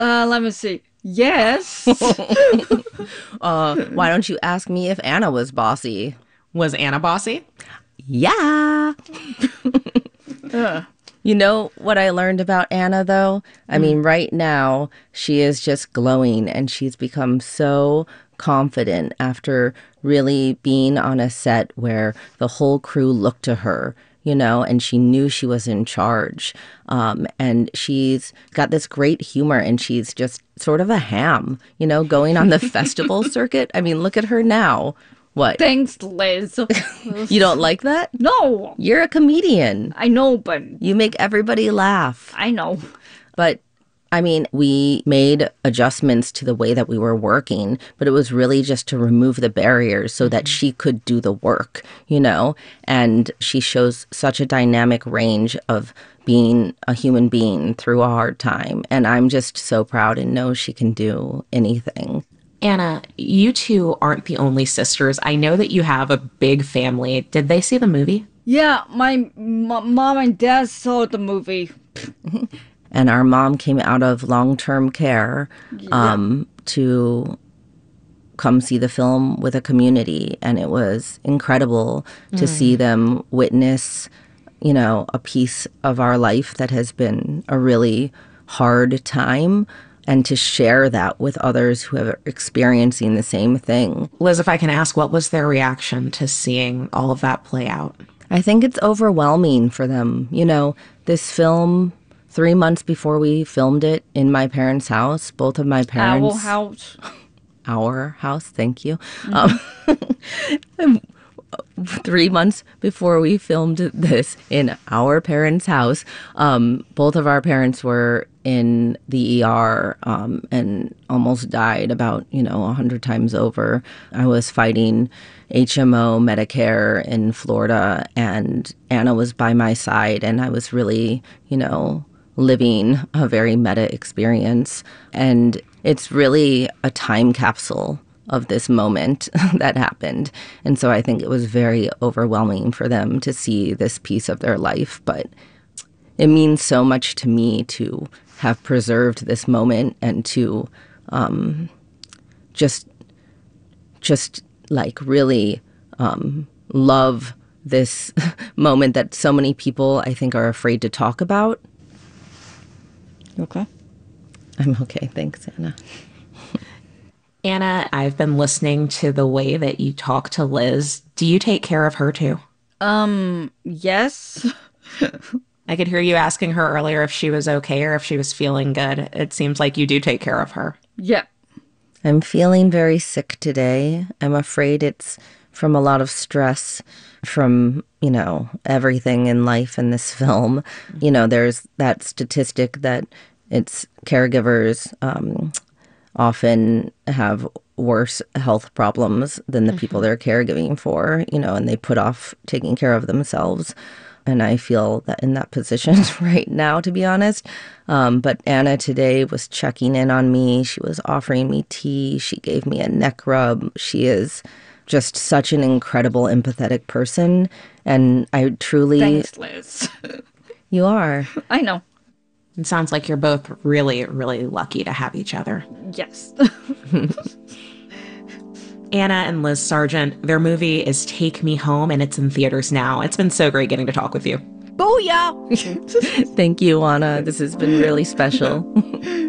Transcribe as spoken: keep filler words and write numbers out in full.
Uh, let me see. Yes. uh, why don't you ask me if Anna was bossy? Was Anna bossy? Yeah. uh, You know what I learned about Anna, though? I Mm. mean, right now, she is just glowing and she's become so confident after really being on a set where the whole crew looked to her, you know, and she knew she was in charge. Um, and she's got this great humor and she's just sort of a ham, you know, going on the festival circuit. I mean, look at her now. What? Thanks, Liz. You don't like that? No. You're a comedian. I know, but... You make everybody laugh. I know. But, I mean, we made adjustments to the way that we were working, but it was really just to remove the barriers so that she could do the work, you know? And she shows such a dynamic range of being a human being through a hard time. And I'm just so proud and know she can do anything. Anna, you two aren't the only sisters. I know that you have a big family. Did they see the movie? Yeah, my m- mom and dad saw the movie. And our mom came out of long-term care um, yeah. to come see the film with a community. And it was incredible to mm. see them witness, you know, a piece of our life that has been a really hard time, and to share that with others who are experiencing the same thing. Liz, if I can ask, what was their reaction to seeing all of that play out? I think it's overwhelming for them. You know, this film, three months before we filmed it in my parents' house, both of my parents... Our house. Our house, thank you. Mm-hmm. Um, three months before we filmed this in our parents' house, um, both of our parents were in the E R um, and almost died about, you know, a hundred times over. I was fighting H M O Medicare in Florida, and Anna was by my side, and I was really, you know, living a very meta experience. And it's really a time capsule of this moment that happened. And so I think it was very overwhelming for them to see this piece of their life. But it means so much to me to have preserved this moment and to um, just, just like really um, love this moment that so many people, I think, are afraid to talk about. You okay? I'm okay. Thanks, Anna. Anna, I've been listening to the way that you talk to Liz. Do you take care of her too? Um, yes. I could hear you asking her earlier if she was okay or if she was feeling good. It seems like you do take care of her. Yeah. I'm feeling very sick today. I'm afraid it's from a lot of stress from, you know, everything in life in this film. You know, there's that statistic that it's caregivers um, often have worse health problems than the mm-hmm. people they're caregiving for, you know, and they put off taking care of themselves. And I feel that in that position right now, to be honest. Um, but Anna today was checking in on me. She was offering me tea. She gave me a neck rub. She is just such an incredible, empathetic person. And I truly... Thanks, Liz. You are. I know. It sounds like you're both really, really lucky to have each other. Yes. Anna and Liz Sargent, their movie is Take Me Home, and it's in theaters now. It's been so great getting to talk with you. Booyah! Thank you, Anna. This has been really special.